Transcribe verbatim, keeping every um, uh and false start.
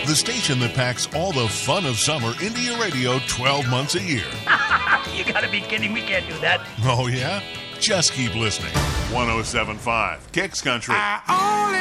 The station that packs all the fun of summer into your radio twelve months a year. You gotta be kidding. We can't do that. Oh, yeah? Just keep listening. one oh seven point five Kicks Country. I only